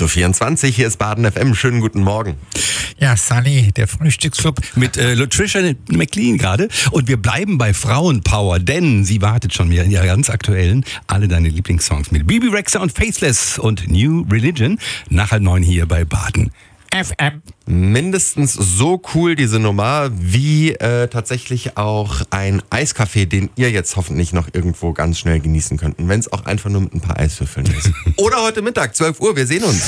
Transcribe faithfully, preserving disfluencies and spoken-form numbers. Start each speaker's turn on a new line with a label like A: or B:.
A: vierundzwanzig, hier ist Baden F M. Schönen guten Morgen.
B: Ja, Sunny, der Frühstücksclub
C: mit äh, Latricia McLean gerade. Und wir bleiben bei Frauenpower, denn sie wartet schon wieder in ihrer ganz aktuellen Alle deine Lieblingssongs mit Bibi Rexha und Faceless und New Religion. Nach halb neun hier bei Baden F M.
A: Mindestens so cool diese Nummer wie äh, tatsächlich auch ein Eiskaffee, den ihr jetzt hoffentlich noch irgendwo ganz schnell genießen könnt. Wenn es auch einfach nur mit ein paar Eiswürfeln ist. Oder heute Mittag, zwölf Uhr, wir sehen uns.